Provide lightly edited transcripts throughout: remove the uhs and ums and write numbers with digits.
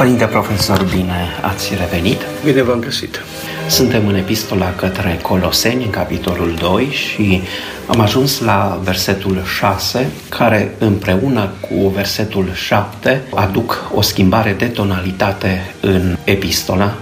Părinte profesor, bine ați revenit! Bine v-am găsit! Suntem în epistola către Coloseni, în capitolul 2, și am ajuns la versetul 6, care împreună cu versetul 7 aduc o schimbare de tonalitate în epistola,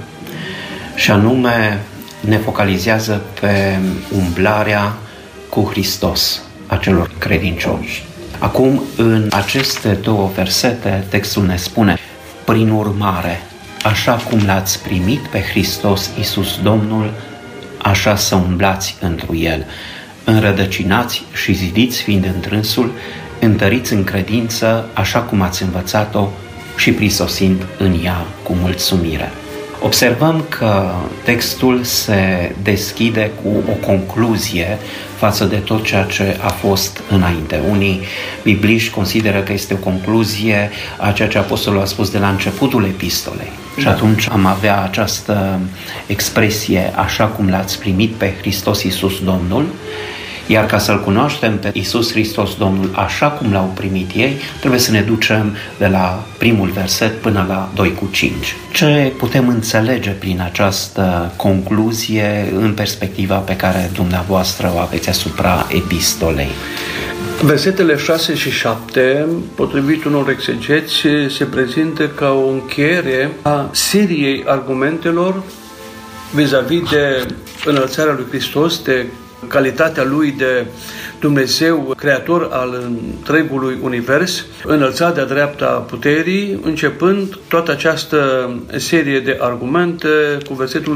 și anume ne focalizează pe umblarea cu Hristos a celor credincioși. Acum, în aceste două versete, textul ne spune: prin urmare, așa cum l-ați primit pe Hristos Iisus Domnul, așa să umblați întru El, înrădăcinați și zidiți fiind întrânsul, întăriți în credință, așa cum ați învățat-o, și prisosind în ea cu mulțumire. Observăm că textul se deschide cu o concluzie față de tot ceea ce a fost înainte. Unii bibliști consideră că este o concluzie a ceea ce apostolul a spus de la începutul epistolei. Și atunci am avea această expresie: așa cum l-ați primit pe Hristos Iisus Domnul. Iar ca să-L cunoaștem pe Iisus Hristos Domnul așa cum L-au primit ei, trebuie să ne ducem de la primul verset până la 2:5. Ce putem înțelege prin această concluzie în perspectiva pe care dumneavoastră o aveți asupra epistolei? Versetele 6 și 7, potrivit unor exegeți, se prezintă ca o încheiere a seriei argumentelor vis-a-vis de înălțarea lui Hristos, de calitatea lui de Dumnezeu, creator al întregului univers, înălțat de-a dreapta puterii, începând toată această serie de argumente cu versetul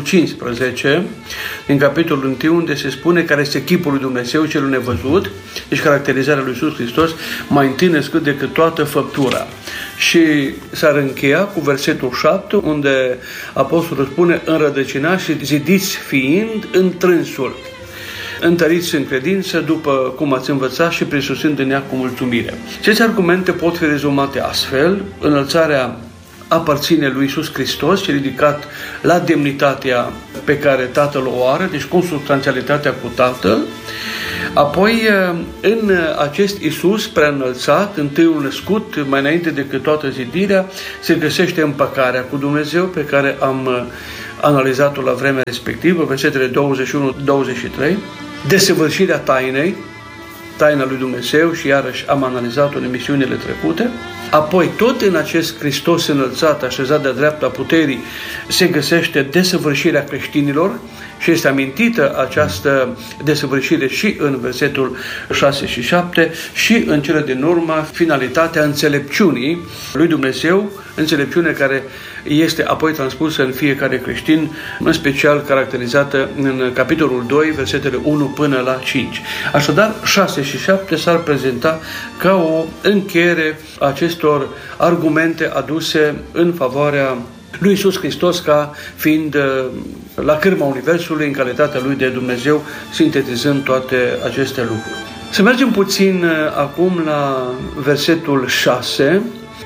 15 din capitolul 1, unde se spune care este chipul lui Dumnezeu, celul nevăzut, deci caracterizarea lui Iisus Hristos, mai întâi născut decât toată făptura. Și s-ar încheia cu versetul 7, unde apostolul spune: înrădăcinați și zidiți fiind întrânsul, întăriți în credință după cum ați învățat și prisosind în ea cu mulțumire. Aceste argumente pot fi rezumate astfel: înălțarea aparține lui Iisus Hristos și ridicat la demnitatea pe care Tatăl o are, deci consubstanțialitatea cu Tatăl. Apoi, în acest Iisus preînălțat, întâiul născut, mai înainte decât toată zidirea, se găsește împăcarea cu Dumnezeu, pe care am analizat-o la vremea respectivă, versetele 21-23, desăvârșirea tainei, taina lui Dumnezeu, și iarăși am analizat-o în emisiunile trecute. Apoi, tot în acest Hristos înălțat, așezat de-a dreapta puterii, se găsește desăvârșirea creștinilor și este amintită această desăvârșire și în versetul 6 și 7 și în cele din urmă finalitatea înțelepciunii lui Dumnezeu, înțelepciune care este apoi transpusă în fiecare creștin, în special caracterizată în capitolul 2, versetele 1 până la 5. Așadar, 6 și 7 s-ar prezenta ca o încheiere a acestor argumente aduse în favoarea lui Iisus Hristos ca fiind la cârma Universului, în calitatea lui de Dumnezeu, sintetizând toate aceste lucruri. Să mergem puțin acum la versetul 6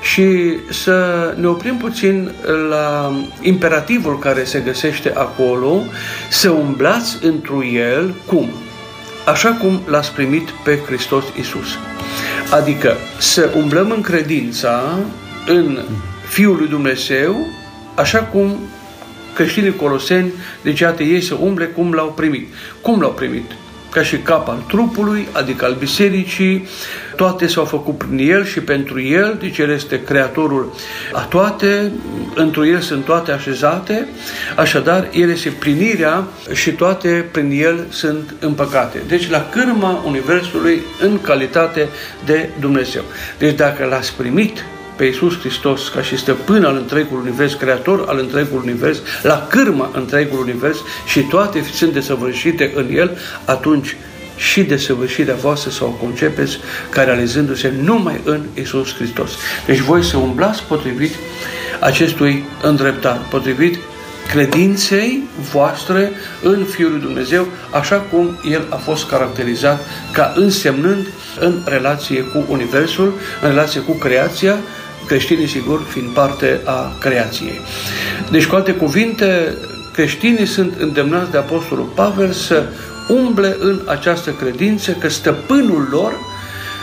și să ne oprim puțin la imperativul care se găsește acolo: să umblați întru El, cum? Așa cum l-ați primit pe Hristos Iisus. Adică să umblăm în credința în Fiul lui Dumnezeu, așa cum creștinii coloseni, deci iată, ei să umble cum l-au primit. Cum l-au primit? Ca și cap al trupului, adică al bisericii, toate s-au făcut prin El și pentru El, deci El este creatorul a toate, întru El sunt toate așezate, așadar El este plinirea și toate prin El sunt împăcate. Deci la cârma Universului în calitate de Dumnezeu. Deci dacă l-ați primit pe Iisus Hristos ca și stăpân al întregului univers, creator al întregului univers, la cârma întregului univers și toate sunt desăvârșite în El, atunci și desăvârșirea voastră sau o concepeți ca realizându-se numai în Iisus Hristos. Deci voi să umblați potrivit acestui îndreptar, potrivit credinței voastre în Fiul lui Dumnezeu, așa cum El a fost caracterizat ca însemnând în relație cu Universul, în relație cu creația, creștinii, sigur, fiind parte a creației. Deci, cu alte cuvinte, creștinii sunt îndemnați de Apostolul Pavel să umble în această credință că stăpânul lor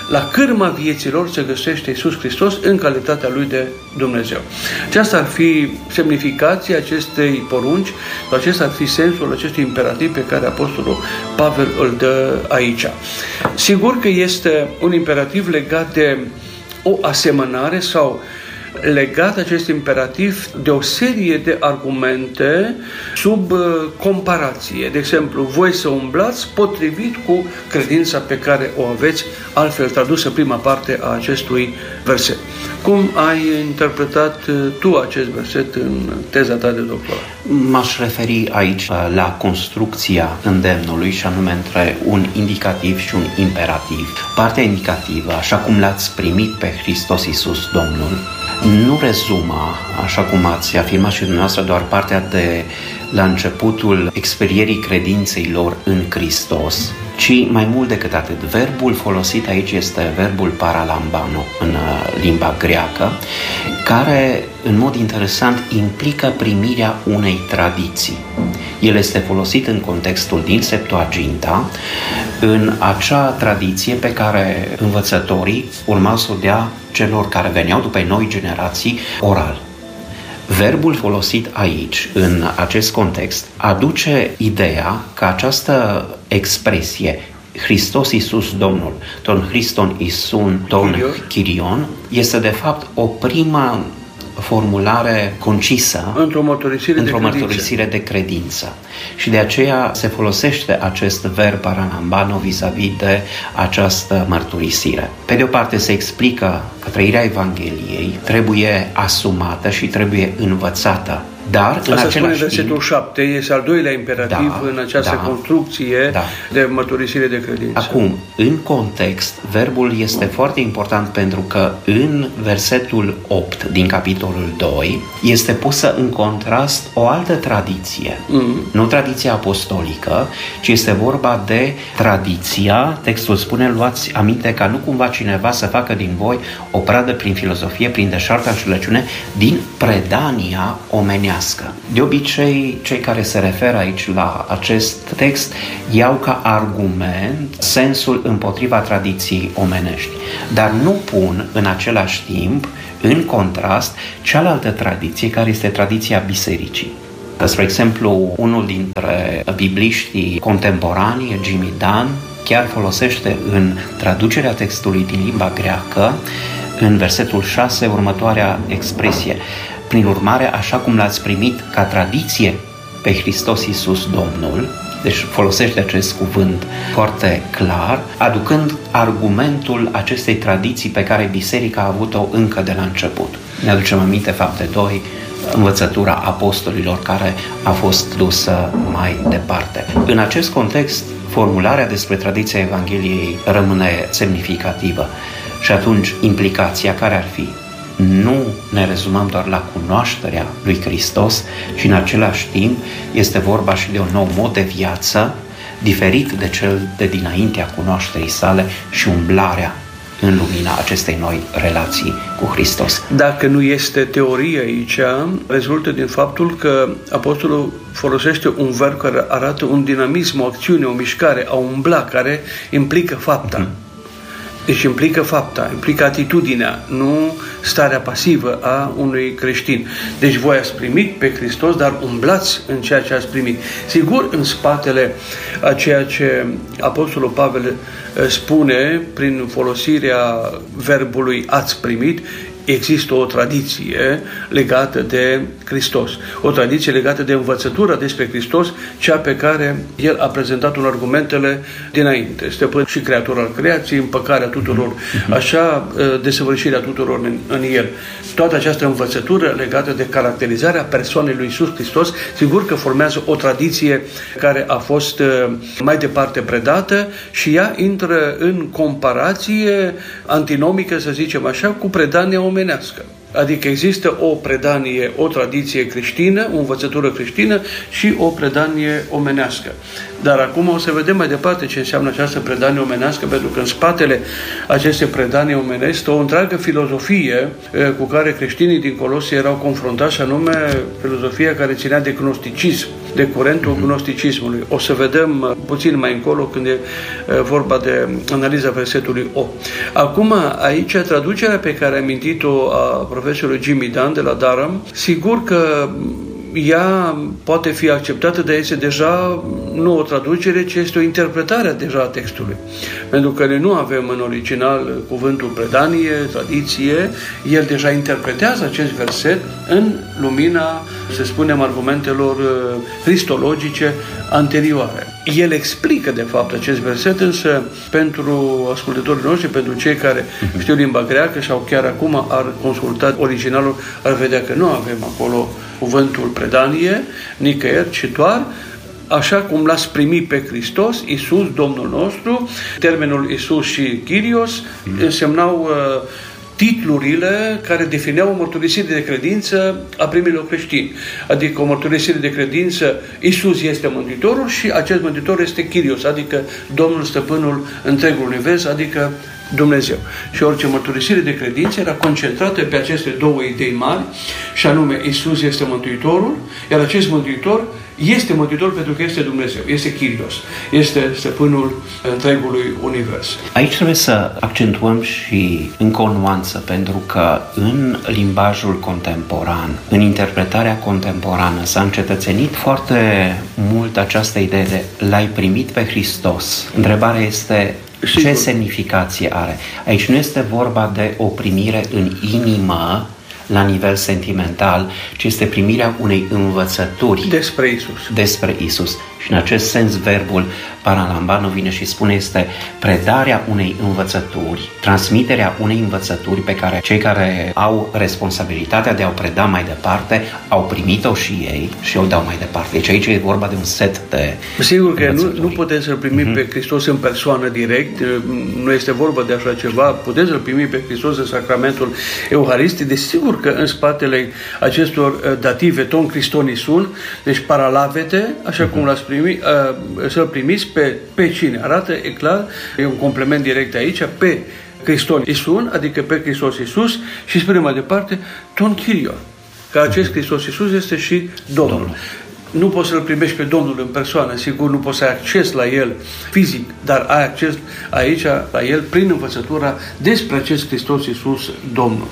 la cârma vieților se găsește Iisus Hristos în calitatea Lui de Dumnezeu. Aceasta ar fi semnificația acestei porunci, acesta ar fi sensul acestui imperativ pe care Apostolul Pavel îl dă aici. Sigur că este un imperativ legat de o asemănare sau legat acest imperativ de o serie de argumente sub comparație. De exemplu, voi să umblați potrivit cu credința pe care o aveți, altfel tradusă prima parte a acestui verset. Cum ai interpretat tu acest verset în teza ta de doctorat? M-aș referi aici la construcția îndemnului și anume între un indicativ și un imperativ. Partea indicativă, așa cum l-ați primit pe Hristos Iisus Domnul, nu rezuma, așa cum ați afirmat și dumneavoastră, doar partea de la începutul experierii credinței lor în Hristos, ci mai mult decât atât. Verbul folosit aici este verbul paralambano în limba greacă, care, în mod interesant, implică primirea unei tradiții. El este folosit în contextul din Septuaginta, în acea tradiție pe care învățătorii urmau să o dea celor care veneau după noi generații oral. Verbul folosit aici, în acest context, aduce ideea că această expresie Hristos Iisus Domnul, Ton Christon Iisun, Ton Chirion, este de fapt o primă formulare concisă într-o mărturisire de credință. Și de aceea se folosește acest verb paranambano vis-a-vis de această mărturisire. Pe de o parte se explică că trăirea Evangheliei trebuie asumată și trebuie învățată. Dar, în același timp, versetul 7 este al doilea imperativ în această construcție de mărturisire de credință. Acum, în context, verbul este foarte important pentru că în versetul 8 din capitolul 2 este pusă în contrast o altă tradiție. Nu tradiția apostolică, ci este vorba de tradiția, textul spune, luați aminte ca nu cumva cineva să facă din voi o pradă prin filozofie, prin deșartă înșelăciune, din predania omenească. De obicei, cei care se referă aici la acest text iau ca argument sensul împotriva tradiției omenești, dar nu pun în același timp, în contrast, cealaltă tradiție, care este tradiția bisericii. Spre exemplu, unul dintre bibliștii contemporani, Jimmy Dunn, chiar folosește în traducerea textului din limba greacă, în versetul 6, următoarea expresie: prin urmare, așa cum l-ați primit ca tradiție pe Hristos Iisus Domnul, deci folosește acest cuvânt foarte clar, aducând argumentul acestei tradiții pe care biserica a avut-o încă de la început. Ne aducem aminte, Fapte 2, învățătura apostolilor care a fost dusă mai departe. În acest context, formularea despre tradiția Evangheliei rămâne semnificativă. Și atunci, implicația care ar fi? Nu ne rezumăm doar la cunoașterea lui Hristos, ci în același timp este vorba și de un nou mod de viață, diferit de cel de dinaintea cunoașterii sale și umblarea în lumina acestei noi relații cu Hristos. Dacă nu este teorie aici, rezultă din faptul că apostolul folosește un verb care arată un dinamism, o acțiune, o mișcare, a umbla, care implică fapta. Deci implică fapta, implică atitudinea, nu starea pasivă a unui creștin. Deci voi ați primit pe Hristos, dar umblați în ceea ce ați primit. Sigur, în spatele a ceea ce Apostolul Pavel spune prin folosirea verbului ați primit, există o tradiție legată de Hristos, o tradiție legată de învățătura despre Hristos, cea pe care el a prezentat în argumentele dinainte. Stăpân și creator al creației, împăcarea tuturor, așa, desăvârșirea tuturor în el. Toată această învățătură legată de caracterizarea persoanei lui Iisus Hristos, sigur că formează o tradiție care a fost mai departe predată și ea intră în comparație antinomică, să zicem așa, cu predania omenească. Adică există o predanie, o tradiție creștină, o învățătură creștină și o predanie omenească. Dar acum o să vedem mai departe ce înseamnă această predanie omenească, pentru că în spatele acestei predanii omenești stă o întreagă filozofie cu care creștinii din Colosie erau confruntați, și anume filozofia care ținea de gnosticism, de curentul gnosticismului. O să vedem puțin mai încolo când e vorba de analiza versetului 8. Acum, aici, traducerea pe care am amintit-o a profesorului Jimmy Dunn de la Durham, sigur că ea poate fi acceptată, dar este deja nu o traducere, ci este o interpretare deja a textului. Pentru că noi nu avem în original cuvântul predanie, tradiție, el deja interpretează acest verset în lumina, să spunem, argumentelor cristologice anterioare. El explică, de fapt, acest verset, însă pentru ascultătorii noștri, pentru cei care știu limba greacă sau chiar acum ar consulta originalul, ar vedea că nu avem acolo cuvântul predanie, nicăieri, ci doar așa cum l-ați primit pe Hristos, Iisus, Domnul nostru. Termenul Iisus și Kyrios însemnau titlurile care defineau o mărturisire de credință a primilor creștini. Adică o mărturisire de credință, Iisus este Mântuitorul și acest Mântuitor este Kyrios, adică Domnul, Stăpânul întregul univers, adică Dumnezeu. Și orice mărturisire de credință era concentrată pe aceste două idei mari, și anume Iisus este Mântuitorul, iar acest Mântuitor este Mântuitor pentru că este Dumnezeu, este Kyrios, este Stăpânul întregului univers. Aici trebuie să accentuăm și încă o nuanță, pentru că în limbajul contemporan, în interpretarea contemporană, s-a încetățenit foarte mult această idee de l-ai primit pe Hristos. Întrebarea este: ce semnificație are? Aici nu este vorba de o primire în inimă, la nivel sentimental, ci este primirea unei învățături despre Isus. Și în acest sens verbul paralambano vine și spune este predarea unei învățături, transmiterea unei învățături pe care cei care au responsabilitatea de a o preda mai departe au primit-o și ei și o dau mai departe. Deci aici e vorba de un set de Sigur că nu puteți să-L primim pe Hristos în persoană direct, nu este vorba de așa ceva, puteți să-L primi pe Hristos în sacramentul Euharistic, desigur că în spatele acestor dative ton Christoni sunt, deci paralavete, așa cum l-ați primit, să-L primiți pe cine? Arată, e clar, e un complement direct aici, pe Christon Iisun, adică pe Hristos Iisus, și spune mai departe, ton Kyrios, că acest Hristos Iisus este și Domnul. Nu poți să-L primești pe Domnul în persoană, sigur, nu poți să ai acces la El fizic, dar ai acces aici la El prin învățătura despre acest Hristos Iisus, Domnul.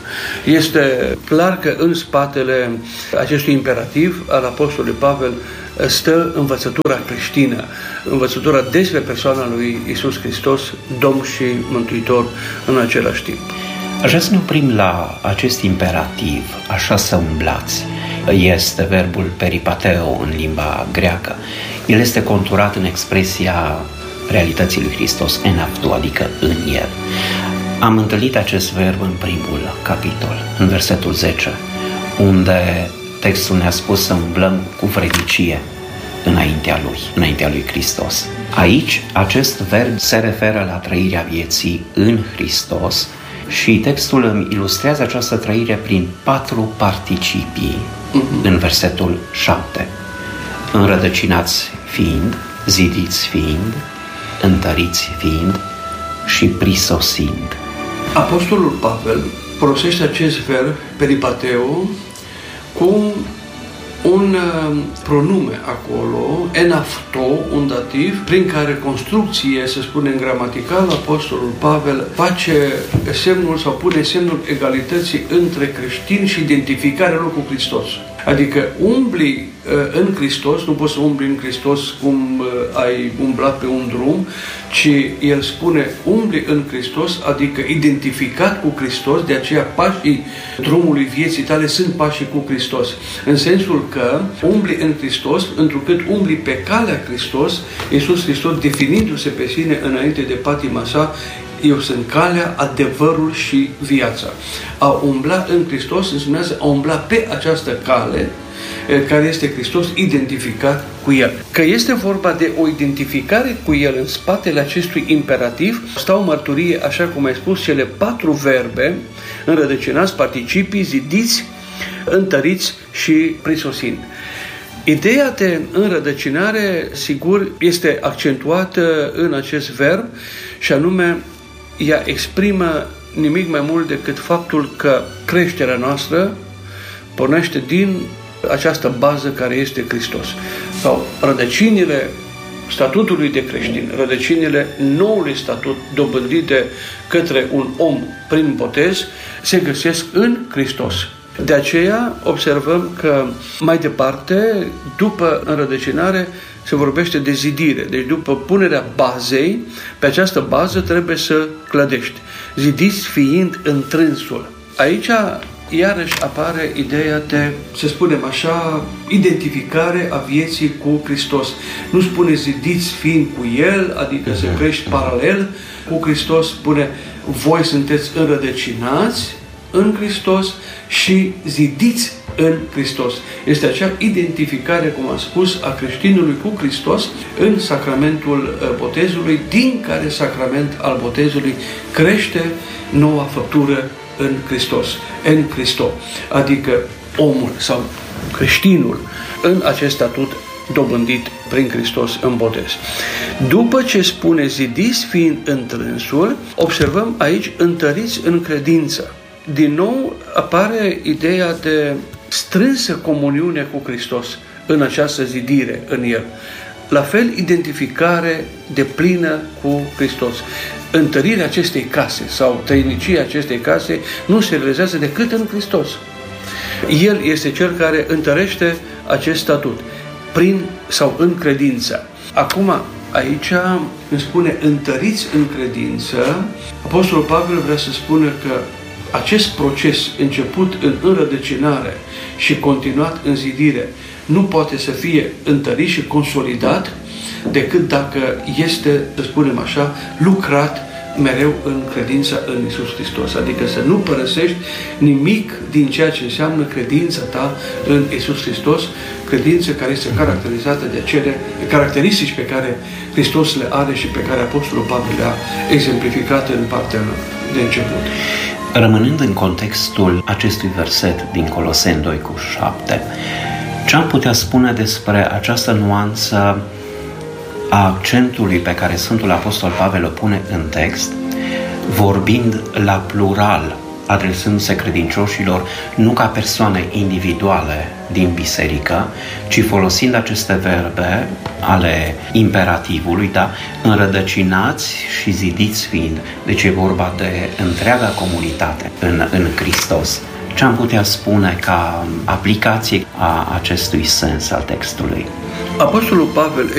Este clar că în spatele acestui imperativ al Apostolului Pavel stă învățătura creștină, învățătura despre persoana lui Iisus Hristos, Domn și Mântuitor în același timp. Aș vrea să ne oprim la acest imperativ, așa să umblați. Este verbul peripateo în limba greacă. El este conturat în expresia realității lui Hristos, en avtu, adică în El. Am întâlnit acest verb în primul capitol, în versetul 10, unde textul ne-a spus să umblăm cu vrednicie înaintea lui Hristos. Aici, acest verb se referă la trăirea vieții în Hristos și textul îmi ilustrează această trăire prin 4 participii în versetul 7. Înrădăcinați fiind, zidiți fiind, întăriți fiind și prisosind. Apostolul Pavel folosește acest verb, peripateo, cu un pronume acolo, en avto, un dativ, prin care construcție, să spunem gramatical, Apostolul Pavel face semnul sau pune semnul egalității între creștini și identificarea lor cu Hristos. Adică umbli în Hristos, nu poți să umbli în Hristos cum ai umblat pe un drum, ci el spune umbli în Hristos, adică identificat cu Hristos, de aceea pașii drumului vieții tale sunt pașii cu Hristos. În sensul că umbli în Hristos, întrucât umbli pe calea Hristos, Iisus Hristos definindu-se pe sine înainte de patima sa, eu sunt calea, adevărul și viața. A umbla în Hristos înseamnă a umbla pe această cale care este Hristos identificat cu El. Că este vorba de o identificare cu El în spatele acestui imperativ, stau mărturie, așa cum ai spus, cele 4 verbe înrădăcinați, participii, zidiți, întăriți și prisosind. Ideea de înrădăcinare, sigur, este accentuată în acest verb și anume ea exprimă nimic mai mult decât faptul că creșterea noastră pornește din această bază care este Hristos. Sau rădăcinile statutului de creștin, rădăcinile noului statut dobândit de către un om prin botez, se găsesc în Hristos. De aceea observăm că mai departe, după înrădăcinare, se vorbește de zidire. Deci după punerea bazei, pe această bază trebuie să clădești. Zidiți fiind întrânsul. Aici iarăși apare ideea de, să spunem așa, identificare a vieții cu Hristos. Nu spune zidiți fiind cu El, adică să crești paralel cu Hristos, spune voi sunteți înrădăcinați în Hristos și zidiți în Hristos. Este acea identificare, cum am spus, a creștinului cu Hristos în sacramentul botezului, din care sacrament al botezului crește noua făptură în Hristos, în Hristos, adică omul sau creștinul în acest statut dobândit prin Hristos în botez. După ce spune zidiți fiind întrânsul, observăm aici întăriți în credință. Din nou apare ideea de strânsă comuniune cu Hristos în această zidire în El. La fel, identificare deplină cu Hristos. Întărirea acestei case sau trăinicia acestei case nu se realizează decât în Hristos. El este Cel care întărește acest statut prin sau în credință. Acum, aici îmi spune întăriți în credință. Apostolul Pavel vrea să spună că acest proces început în înrădăcinare și continuat în zidire nu poate să fie întărit și consolidat decât dacă este, să spunem așa, lucrat mereu în credința în Iisus Hristos. Adică să nu părăsești nimic din ceea ce înseamnă credința ta în Iisus Hristos, credință care este caracterizată de acele caracteristici pe care Hristos le are și pe care Apostolul Pavel le-a exemplificat în partea de început. Rămânând în contextul acestui verset din Coloseni 2:7, ce am putea spune despre această nuanță a accentului pe care Sfântul Apostol Pavel o pune în text, vorbind la plural, adresându-se credincioșilor nu ca persoane individuale din biserică, ci folosind aceste verbe ale imperativului, da? Înrădăcinați și zidiți fiind. Deci e vorba de întreaga comunitate în Hristos. Ce am putea spune ca aplicație a acestui sens al textului? Apostolul Pavel